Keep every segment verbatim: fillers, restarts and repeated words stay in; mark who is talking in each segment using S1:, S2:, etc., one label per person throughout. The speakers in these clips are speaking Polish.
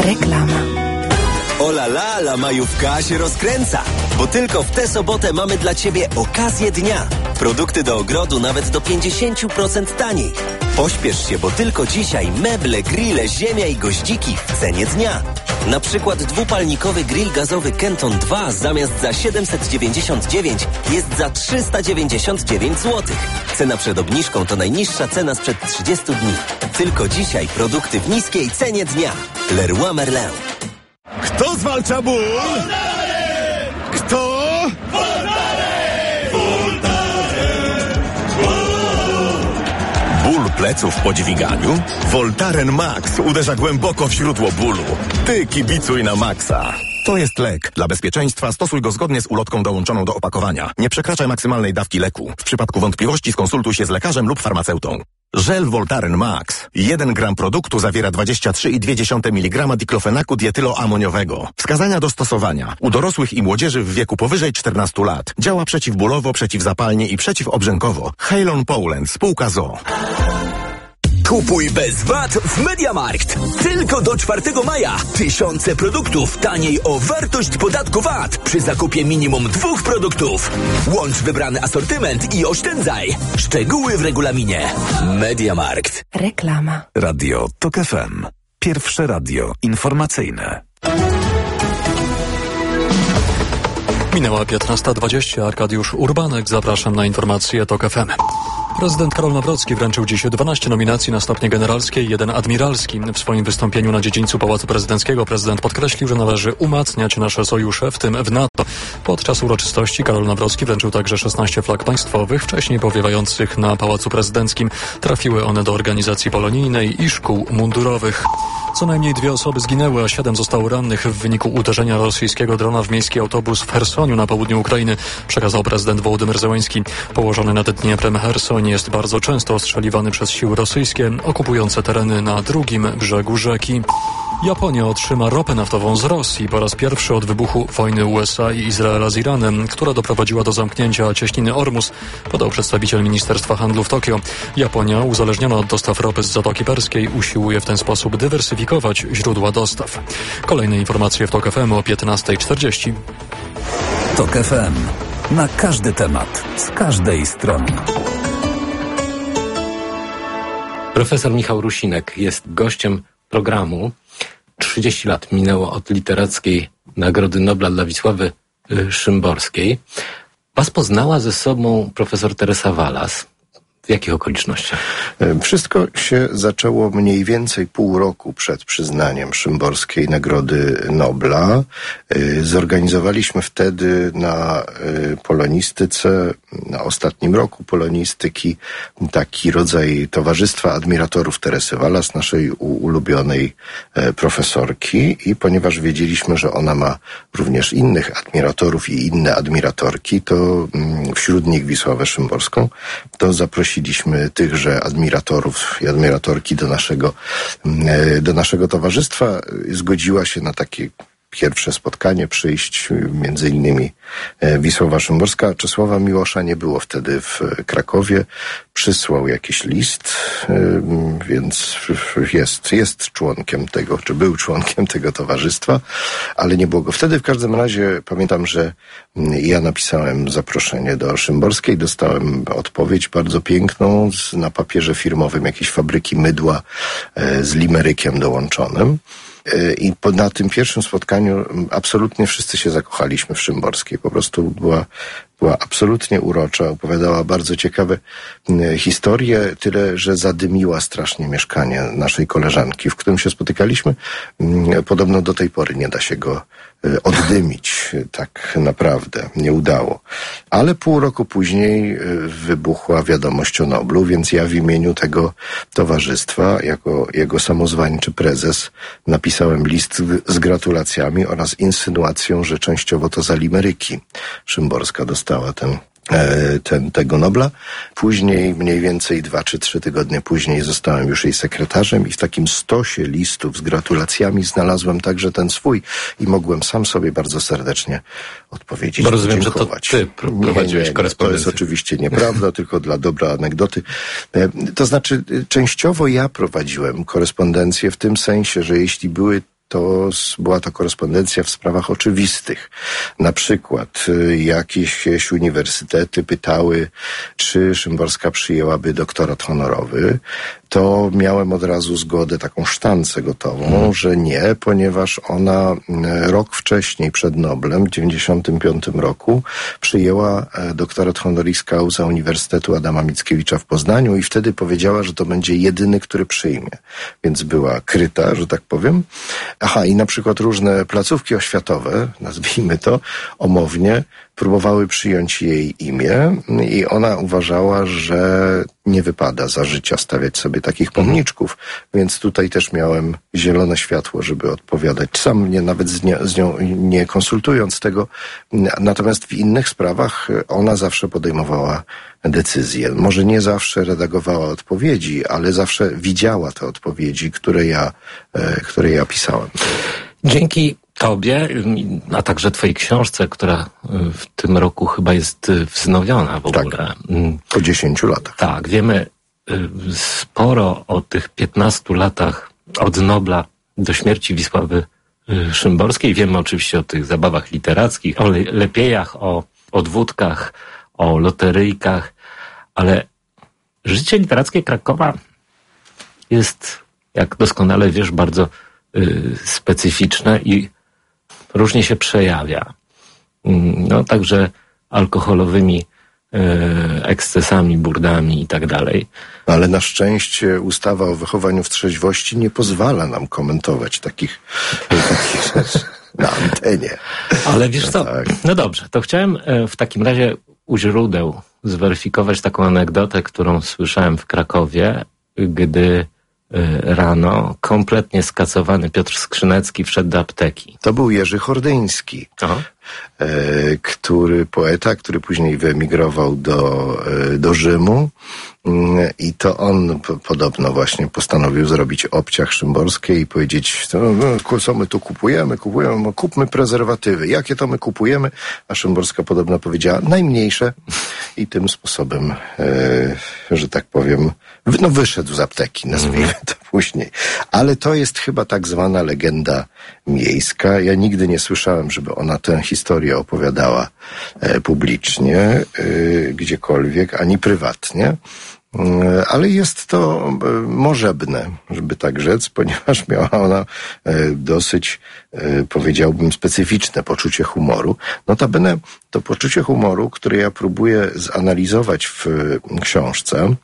S1: Reklama.
S2: Ola la, la majówka się rozkręca, bo tylko w tę sobotę mamy dla Ciebie okazję dnia. Produkty do ogrodu nawet do pięćdziesiąt procent taniej. Pośpiesz się, bo tylko dzisiaj meble, grille, ziemia i goździki w cenie dnia. Na przykład dwupalnikowy grill gazowy Kenton dwa zamiast za siedemset dziewięćdziesiąt dziewięć jest za trzysta dziewięćdziesiąt dziewięć złotych. Cena przed obniżką to najniższa cena sprzed trzydziestu dni. Tylko dzisiaj produkty w niskiej cenie dnia. Leroy Merlin.
S3: Kto zwalcza ból? Kto? Ból pleców po dźwiganiu? Voltaren Max uderza głęboko w źródło bólu. Ty kibicuj na Maxa. To jest lek. Dla bezpieczeństwa stosuj go zgodnie z ulotką dołączoną do opakowania. Nie przekraczaj maksymalnej dawki leku. W przypadku wątpliwości skonsultuj się z lekarzem lub farmaceutą. Żel Voltaren Max. jeden gram produktu zawiera dwadzieścia trzy i dwie dziesiąte miligrama diklofenaku dietyloamoniowego. Wskazania do stosowania. U dorosłych i młodzieży w wieku powyżej czternastu lat. Działa przeciwbólowo, przeciwzapalnie i przeciwobrzękowo. Halon Poland. Spółka z o o.
S4: Kupuj bez V A T w MediaMarkt. Tylko do czwartego maja. Tysiące produktów taniej o wartość podatku V A T przy zakupie minimum dwóch produktów. Łącz wybrany asortyment i oszczędzaj. Szczegóły w regulaminie. MediaMarkt.
S1: Reklama.
S5: Radio TOK F M. Pierwsze radio informacyjne.
S6: Minęła piętnasta dwadzieścia. Arkadiusz Urbanek. Zapraszam na informacje TOK F M. Prezydent Karol Nawrocki wręczył dziś dwanaście nominacji na stopnie generalskie i jeden admiralski. W swoim wystąpieniu na dziedzińcu Pałacu Prezydenckiego prezydent podkreślił, że należy umacniać nasze sojusze, w tym w NATO. Podczas uroczystości Karol Nawrocki wręczył także szesnaście flag państwowych, wcześniej powiewających na Pałacu Prezydenckim. Trafiły one do organizacji polonijnej i szkół mundurowych. Co najmniej dwie osoby zginęły, a siedem zostało rannych w wyniku uderzenia rosyjskiego drona w miejski autobus w Chersoniu na południu Ukrainy, przekazał prezydent Wołodymyr Zełenski. Położony nad Dnieprem Cherson jest bardzo często ostrzeliwany przez siły rosyjskie okupujące tereny na drugim brzegu rzeki. Japonia otrzyma ropę naftową z Rosji po raz pierwszy od wybuchu wojny U S A i Izraela z Iranem, która doprowadziła do zamknięcia cieśniny Ormus, podał przedstawiciel Ministerstwa Handlu w Tokio. Japonia, uzależniona od dostaw ropy z Zatoki Perskiej, usiłuje w ten sposób dywersyfikować źródła dostaw. Kolejne informacje w TOK F M o piętnasta czterdzieści.
S5: TOK F M. Na każdy temat, z każdej strony.
S7: Profesor Michał Rusinek jest gościem programu. trzydzieści lat minęło od literackiej Nagrody Nobla dla Wisławy Szymborskiej. Was poznała ze sobą profesor Teresa Walas. W jakich okolicznościach?
S8: Wszystko się zaczęło mniej więcej pół roku przed przyznaniem Szymborskiej Nagrody Nobla. Zorganizowaliśmy wtedy na polonistyce, na ostatnim roku polonistyki, taki rodzaj towarzystwa admiratorów Teresy Walas, naszej ulubionej profesorki, i ponieważ wiedzieliśmy, że ona ma również innych admiratorów i inne admiratorki, to wśród nich Wisławę Szymborską, to zaprosiliśmy Zaprosiliśmy tychże admiratorów i admiratorki do naszego, do naszego towarzystwa. Zgodziła się na takie pierwsze spotkanie przyjść, między innymi Wisława Szymborska. Czesława Miłosza nie było wtedy w Krakowie. Przysłał jakiś list, więc jest, jest członkiem tego, czy był członkiem tego towarzystwa, ale nie było go wtedy. W każdym razie pamiętam, że ja napisałem zaproszenie do Szymborskiej, dostałem odpowiedź bardzo piękną z, na papierze firmowym jakiejś fabryki mydła z limerykiem dołączonym. I po, na tym pierwszym spotkaniu absolutnie wszyscy się zakochaliśmy w Szymborskiej. Po prostu była, była absolutnie urocza, opowiadała bardzo ciekawe historie, tyle że zadymiła strasznie mieszkanie naszej koleżanki, w którym się spotykaliśmy. Podobno do tej pory nie da się go oddymić, tak naprawdę nie udało. Ale pół roku później wybuchła wiadomość o Noblu, więc ja w imieniu tego towarzystwa, jako jego samozwańczy prezes, napisałem list z gratulacjami oraz insynuacją, że częściowo to za limeryki Szymborska dostała ten Ten, tego Nobla. Później, mniej więcej dwa czy trzy tygodnie później, zostałem już jej sekretarzem i w takim stosie listów z gratulacjami znalazłem także ten swój i mogłem sam sobie bardzo serdecznie odpowiedzieć.
S7: Bo rozumiem,
S8: dziękować.
S7: że to ty prowadziłeś korespondencję.
S8: To jest oczywiście nieprawda, tylko dla dobra anegdoty. To znaczy, częściowo ja prowadziłem korespondencję w tym sensie, że jeśli były to była to korespondencja w sprawach oczywistych. Na przykład jakieś uniwersytety pytały, czy Szymborska przyjęłaby doktorat honorowy. To miałem od razu zgodę, taką sztancę gotową, hmm. że nie, ponieważ ona rok wcześniej, przed Noblem, w dziewięćdziesiątym piątym roku, przyjęła doktorat honoris causa Uniwersytetu Adama Mickiewicza w Poznaniu i wtedy powiedziała, że to będzie jedyny, który przyjmie. Więc była kryta, że tak powiem. Aha, i na przykład różne placówki oświatowe, nazwijmy to, omownie, próbowały przyjąć jej imię i ona uważała, że nie wypada za życia stawiać sobie takich pomniczków, więc tutaj też miałem zielone światło, żeby odpowiadać. Sam mnie nawet z, nie, z nią nie konsultując tego, natomiast w innych sprawach ona zawsze podejmowała decyzje. Może nie zawsze redagowała odpowiedzi, ale zawsze widziała te odpowiedzi, które ja, które ja pisałem.
S7: Dzięki Tobie, a także Twojej książce, która w tym roku chyba jest wznowiona w ogóle.
S8: Tak, po dziesięciu latach.
S7: Tak, wiemy sporo o tych piętnastu latach od Nobla do śmierci Wisławy Szymborskiej. Wiemy oczywiście o tych zabawach literackich, o lepiejach, o odwódkach, o loteryjkach, ale życie literackie Krakowa jest, jak doskonale wiesz, bardzo y, specyficzne i różnie się przejawia. No, także alkoholowymi y, ekscesami, burdami i tak dalej.
S8: Ale na szczęście ustawa o wychowaniu w trzeźwości nie pozwala nam komentować takich, takich rzeczy na antenie.
S7: Ale wiesz co,
S8: no, tak.
S7: no dobrze, to chciałem w takim razie u źródeł zweryfikować taką anegdotę, którą słyszałem w Krakowie, gdy rano kompletnie skacowany Piotr Skrzynecki wszedł do apteki.
S8: To był Jerzy Hordyński,
S7: Aha.
S8: e, który poeta, który później wyemigrował do, e, do Rzymu i to on p- podobno właśnie postanowił zrobić obciach Szymborskiej i powiedzieć, no, co my tu kupujemy, kupujemy, no, kupmy prezerwatywy. Jakie to my kupujemy? A Szymborska podobno powiedziała najmniejsze i tym sposobem, e, że tak powiem, no wyszedł z apteki, nazwijmy mm. to później. Ale to jest chyba tak zwana legenda miejska. Ja nigdy nie słyszałem, żeby ona tę historię opowiadała e, publicznie, e, gdziekolwiek, ani prywatnie. Ale jest to możebne, żeby tak rzec, ponieważ miała ona dosyć, powiedziałbym, specyficzne poczucie humoru. Notabene to poczucie humoru, które ja próbuję zanalizować w książce,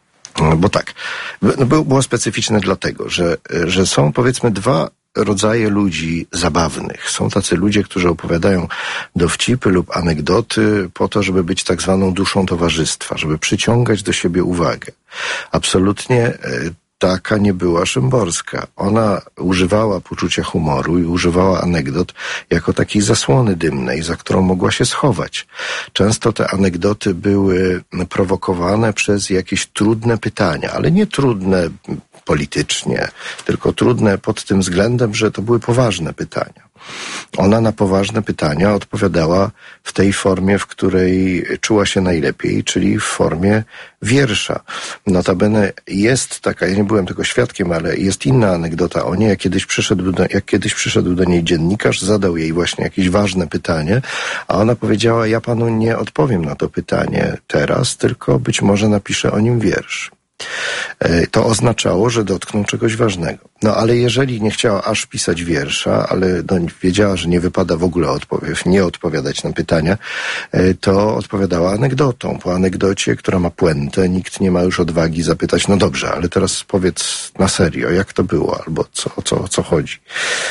S8: bo tak, było specyficzne dlatego, że, że są powiedzmy dwa rodzaje ludzi zabawnych. Są tacy ludzie, którzy opowiadają dowcipy lub anegdoty po to, żeby być tak zwaną duszą towarzystwa, żeby przyciągać do siebie uwagę. Absolutnie taka nie była Szymborska. Ona używała poczucia humoru i używała anegdot jako takiej zasłony dymnej, za którą mogła się schować. Często te anegdoty były prowokowane przez jakieś trudne pytania, ale nie trudne politycznie, tylko trudne pod tym względem, że to były poważne pytania. Ona na poważne pytania odpowiadała w tej formie, w której czuła się najlepiej, czyli w formie wiersza. Notabene jest taka, ja nie byłem tego świadkiem, ale jest inna anegdota o niej, jak kiedyś przyszedł do, jak kiedyś przyszedł do niej dziennikarz, zadał jej właśnie jakieś ważne pytanie, a ona powiedziała, ja panu nie odpowiem na to pytanie teraz, tylko być może napiszę o nim wiersz. To oznaczało, że dotknął czegoś ważnego. No ale jeżeli nie chciała aż pisać wiersza, ale no, wiedziała, że nie wypada w ogóle odpowie- nie odpowiadać na pytania, to odpowiadała anegdotą. Po anegdocie, która ma puentę, nikt nie ma już odwagi zapytać, no dobrze, ale teraz powiedz na serio, jak to było, albo co, co, o co chodzi.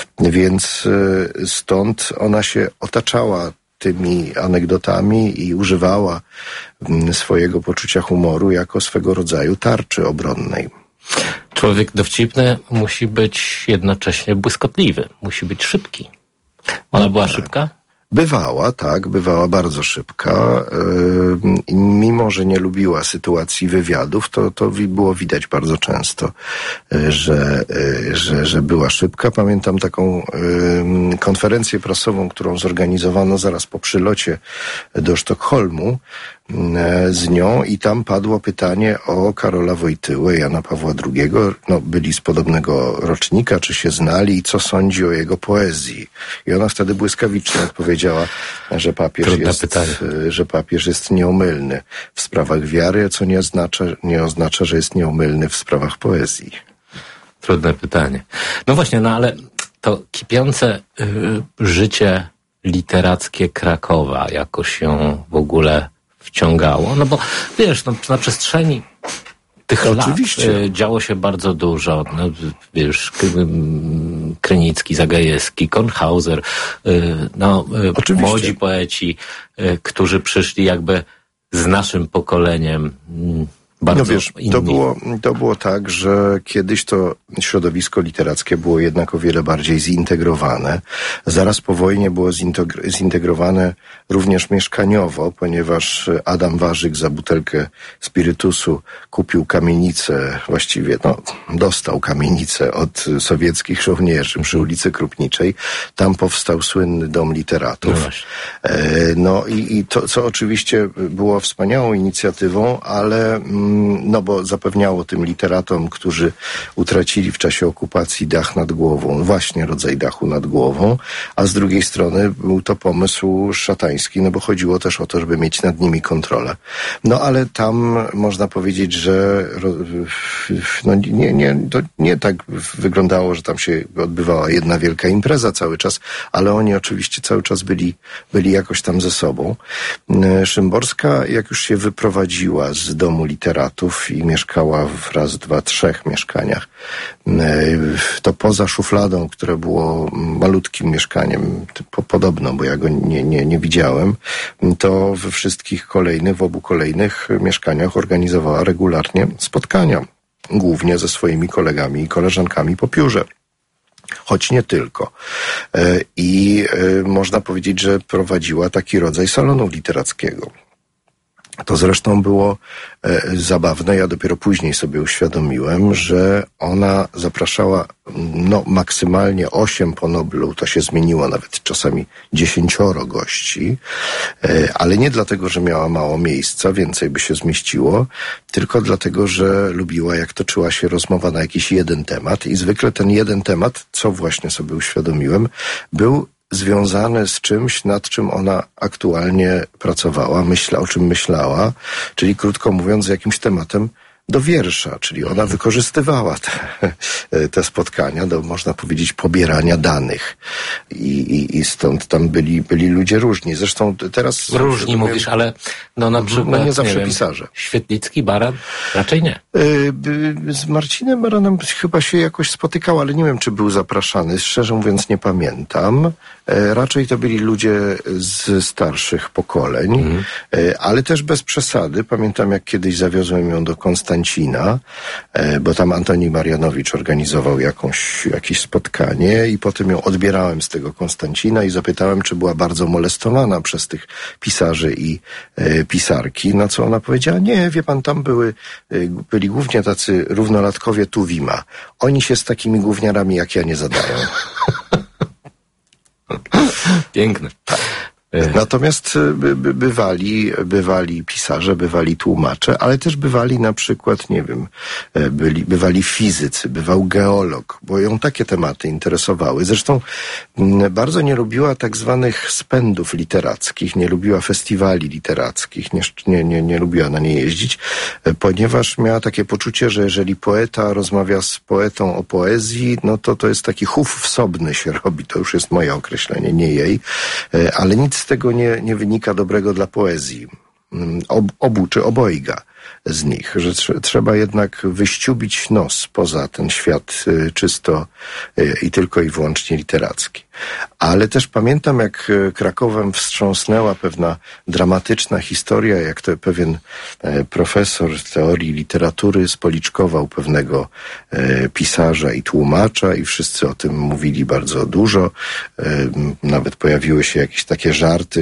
S8: Więc stąd ona się otaczała tymi anegdotami i używała swojego poczucia humoru jako swego rodzaju tarczy obronnej.
S7: Człowiek dowcipny musi być jednocześnie błyskotliwy, musi być szybki. Ona była szybka?
S8: Bywała, tak, bywała bardzo szybka. Yy, mimo, że nie lubiła sytuacji wywiadów, to, to było widać bardzo często, yy, że, yy, że, że była szybka. Pamiętam taką yy, konferencję prasową, którą zorganizowano zaraz po przylocie do Sztokholmu, z nią i tam padło pytanie o Karola Wojtyłę, Jana Pawła drugiego. No, byli z podobnego rocznika, czy się znali i co sądzi o jego poezji. I ona wtedy błyskawicznie odpowiedziała, że papież, jest, że papież jest nieomylny w sprawach wiary, co nie oznacza, nie oznacza, że jest nieomylny w sprawach poezji.
S7: Trudne pytanie. No właśnie, no ale to kipiące y, życie literackie Krakowa jakoś się w ogóle wciągało. No bo wiesz, no, na przestrzeni tych
S8: to
S7: lat
S8: oczywiście.
S7: działo się bardzo dużo. No, wiesz, Krynicki, Zagajewski, Kornhauser, no,
S8: oczywiście.
S7: Młodzi poeci, którzy przyszli jakby z naszym pokoleniem. Bardzo
S8: no wiesz, to było, to było tak, że kiedyś to środowisko literackie było jednak o wiele bardziej zintegrowane. Zaraz po wojnie było zintegrowane również mieszkaniowo, ponieważ Adam Warzyk za butelkę spirytusu kupił kamienicę, właściwie no, dostał kamienicę od sowieckich żołnierzy przy ulicy Krupniczej. Tam powstał słynny Dom Literatów. No, no i, i to, co oczywiście było wspaniałą inicjatywą, ale no bo zapewniało tym literatom, którzy utracili w czasie okupacji dach nad głową, właśnie rodzaj dachu nad głową, a z drugiej strony był to pomysł szatański, no bo chodziło też o to, żeby mieć nad nimi kontrolę. No ale tam można powiedzieć, że no nie, nie, to nie tak wyglądało, że tam się odbywała jedna wielka impreza cały czas, ale oni oczywiście cały czas byli, byli jakoś tam ze sobą. Szymborska, jak już się wyprowadziła z domu literatów i mieszkała w raz, dwa, trzech mieszkaniach, to poza szufladą, które było malutkim mieszkaniem, podobno, bo ja go nie, nie, nie widziałem, to we wszystkich kolejnych, w obu kolejnych mieszkaniach organizowała regularnie spotkania, głównie ze swoimi kolegami i koleżankami po piórze. Choć nie tylko. I można powiedzieć, że prowadziła taki rodzaj salonu literackiego. To zresztą było e, zabawne. Ja dopiero później sobie uświadomiłem, że ona zapraszała no maksymalnie osiem po Noblu, to się zmieniło nawet czasami dziesięcioro gości, e, ale nie dlatego, że miała mało miejsca, więcej by się zmieściło, tylko dlatego, że lubiła, jak toczyła się rozmowa na jakiś jeden temat i zwykle ten jeden temat, co właśnie sobie uświadomiłem, był związane z czymś, nad czym ona aktualnie pracowała, myśla, o czym myślała, czyli krótko mówiąc, z jakimś tematem do wiersza, czyli ona wykorzystywała te, te spotkania do, można powiedzieć, pobierania danych. I, i, i stąd tam byli, byli ludzie różni. Zresztą teraz...
S7: Różni
S8: rozumiem,
S7: mówisz, ale no na przykład,
S8: no nie zawsze
S7: nie wiem,
S8: pisarze.
S7: Świetlicki, Baran? Raczej nie.
S8: Z Marcinem Baranem chyba się jakoś spotykał, ale nie wiem, czy był zapraszany. Szczerze mówiąc nie pamiętam. Raczej to byli ludzie z starszych pokoleń, mm. ale też bez przesady. Pamiętam, jak kiedyś zawiozłem ją do Konstancina, bo tam Antoni Marianowicz organizował jakąś, jakieś spotkanie i potem ją odbierałem z tego Konstancina i zapytałem, czy była bardzo molestowana przez tych pisarzy i e, pisarki, na co ona powiedziała, nie, wie pan, tam były, byli głównie tacy równolatkowie Tuwima. Oni się z takimi gówniarami jak ja nie zadają.
S7: Piękne.
S8: Natomiast by, by, bywali, bywali pisarze, bywali tłumacze, ale też bywali na przykład, nie wiem, byli, bywali fizycy, bywał geolog, bo ją takie tematy interesowały. Zresztą bardzo nie lubiła tak zwanych spędów literackich, nie lubiła festiwali literackich, nie, nie, nie, nie lubiła na nie jeździć, ponieważ miała takie poczucie, że jeżeli poeta rozmawia z poetą o poezji, no to to jest taki chów wsobny się robi, to już jest moje określenie, nie jej, ale nic z tego nie, nie wynika dobrego dla poezji. Ob, obu czy obojga z nich, że tr- trzeba jednak wyściubić nos poza ten świat y, czysto y, i tylko i wyłącznie literacki. Ale też pamiętam, jak Krakowem wstrząsnęła pewna dramatyczna historia, jak to pewien e, profesor teorii literatury spoliczkował pewnego e, pisarza i tłumacza i wszyscy o tym mówili bardzo dużo. E, nawet pojawiły się jakieś takie żarty,